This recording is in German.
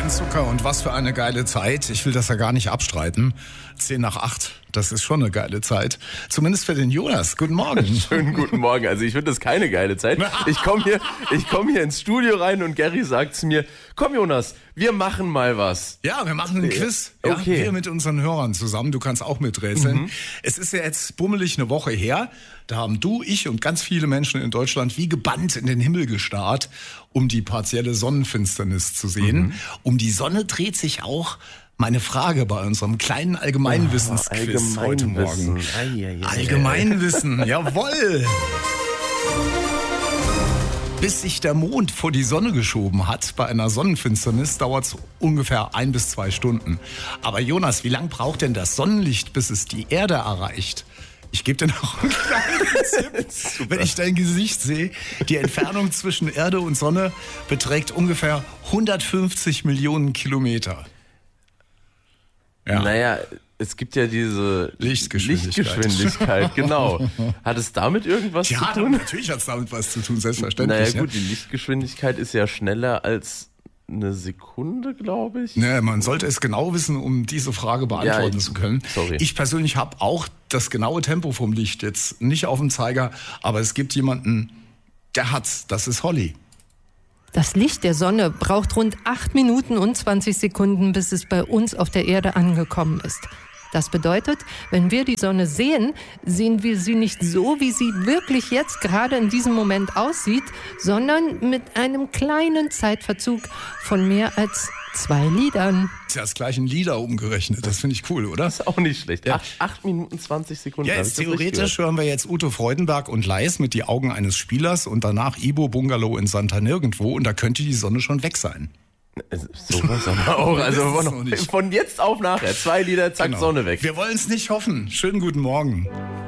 Zucker und was für eine geile Zeit. Ich will das ja gar nicht abstreiten. 7:50, das ist schon eine geile Zeit. Zumindest für den Jonas. Guten Morgen. Schönen guten Morgen. Also ich finde das keine geile Zeit. Ich komm hier ins Studio rein und Gary sagt zu mir, komm Jonas, wir machen mal was. Ja, wir machen einen Quiz. Ja, okay. Wir mit unseren Hörern zusammen. Du kannst auch miträtseln. Es ist ja jetzt bummelig eine Woche her. Da haben du, ich und ganz viele Menschen in Deutschland wie gebannt in den Himmel gestarrt, um die partielle Sonnenfinsternis zu sehen. Um die Sonne dreht sich auch meine Frage bei unserem kleinen Allgemeinwissensquiz heute Morgen. Allgemeinwissen, jawohl! Bis sich der Mond vor die Sonne geschoben hat, bei einer Sonnenfinsternis dauert es ungefähr 1 bis 2 Stunden. Aber Jonas, wie lang braucht denn das Sonnenlicht, bis es die Erde erreicht? Ich gebe dir noch einen kleinen Tipp. Wenn ich dein Gesicht sehe, die Entfernung zwischen Erde und Sonne beträgt ungefähr 150 Millionen Kilometer. Ja. Naja, es gibt ja diese Lichtgeschwindigkeit, genau. Hat es damit irgendwas zu tun? Ja, natürlich hat es damit was zu tun, selbstverständlich. Naja gut, die Lichtgeschwindigkeit ist ja schneller als eine Sekunde, glaube ich. Naja, man sollte es genau wissen, um diese Frage beantworten zu können. Sorry. Ich persönlich habe auch das genaue Tempo vom Licht jetzt nicht auf dem Zeiger, aber es gibt jemanden, der hat's. Das ist Holly. Das Licht der Sonne braucht rund 8 Minuten und 20 Sekunden, bis es bei uns auf der Erde angekommen ist. Das bedeutet, wenn wir die Sonne sehen, sehen wir sie nicht so, wie sie wirklich jetzt gerade in diesem Moment aussieht, sondern mit einem kleinen Zeitverzug von mehr als 2 Lidern. Ist ja das gleiche in Lieder umgerechnet. Das finde ich cool, oder? Das ist auch nicht schlecht. Ja. 8 Minuten 20 Sekunden. Ja, jetzt theoretisch hören wir jetzt Ute Freudenberg und Leis mit Die Augen eines Spielers und danach Ibo Bungalow in Santa Nirgendwo und da könnte die Sonne schon weg sein. Sowas aber auch. Also von jetzt auf nachher. 2 Lieder, zack, genau. Sonne weg. Wir wollen es nicht hoffen. Schönen guten Morgen.